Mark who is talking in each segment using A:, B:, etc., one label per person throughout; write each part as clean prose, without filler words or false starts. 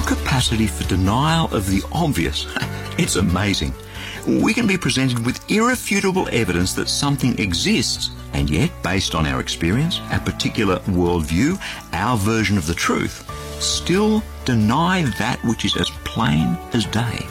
A: capacity for denial of the obvious, it's amazing. We can be presented with irrefutable evidence that something exists, and yet, based on our experience, our particular worldview, our version of the truth, still deny that which is as plain as day.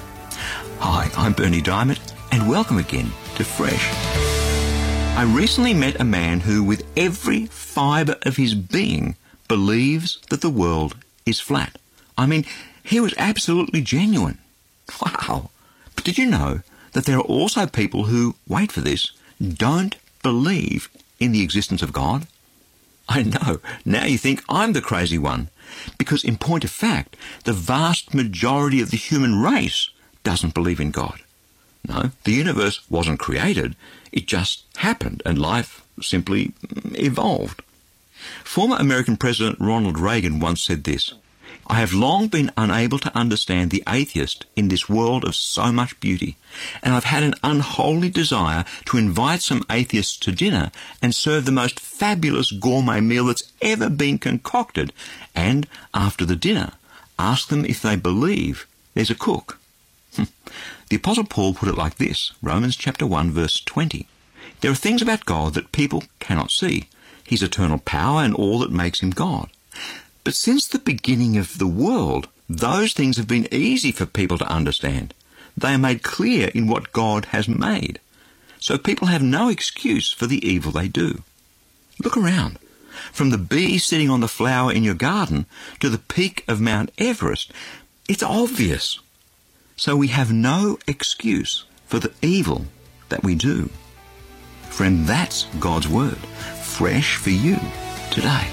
A: Hi, I'm Berni Dymet, and welcome again to Fresh. I recently met a man who, with every fibre of his being, believes that the world is flat. I mean, he was absolutely genuine. Wow. But did you know that there are also people who, wait for this, don't believe in the existence of God? I know, now you think I'm the crazy one, because in point of fact, the vast majority of the human race doesn't believe in God. No, the universe wasn't created, it just happened, and life simply evolved. Former American President Ronald Reagan once said this: "I have long been unable to understand the atheist in this world of so much beauty, and I've had an unholy desire to invite some atheists to dinner and serve the most fabulous gourmet meal that's ever been concocted, and, after the dinner, ask them if they believe there's a cook." The Apostle Paul put it like this, Romans chapter 1, verse 20. "There are things about God that people cannot see, his eternal power and all that makes him God. But since the beginning of the world, those things have been easy for people to understand. They are made clear in what God has made. So people have no excuse for the evil they do." Look around. From the bee sitting on the flower in your garden to the peak of Mount Everest, it's obvious. So we have no excuse for the evil that we do. Friend, that's God's Word, fresh for you today.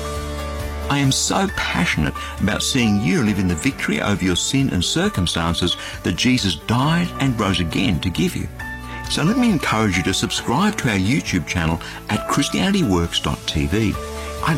A: I am so passionate about seeing you live in the victory over your sin and circumstances that Jesus died and rose again to give you. So let me encourage you to subscribe to our YouTube channel at ChristianityWorks.tv.